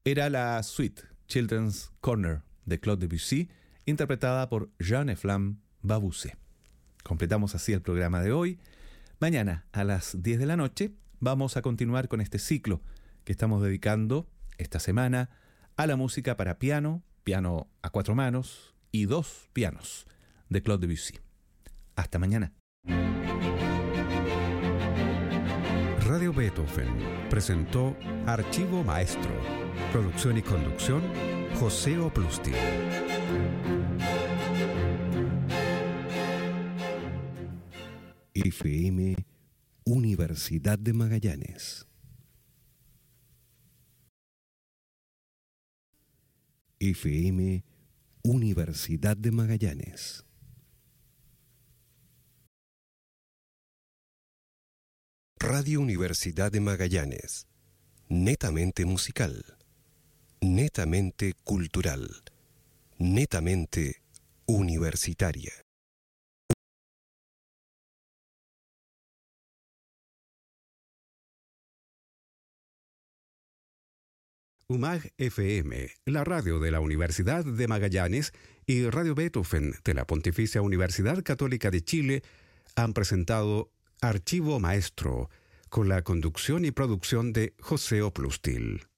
Era la suite Children's Corner de Claude Debussy, interpretada por Jean-Efflam Babusé. Completamos así el programa de hoy. Mañana a las 10 de la noche vamos a continuar con este ciclo que estamos dedicando esta semana a la música para piano, piano a 4 manos y 2 pianos de Claude Debussy. Hasta mañana. Radio Beethoven presentó Archivo Maestro. Producción y conducción, José Oplustil. FM Universidad de Magallanes. FM Universidad de Magallanes. Radio Universidad de Magallanes. Netamente musical. Netamente cultural. Netamente universitaria. UMAG FM, la radio de la Universidad de Magallanes, y Radio Beethoven de la Pontificia Universidad Católica de Chile han presentado Archivo Maestro, con la conducción y producción de José Oplustil.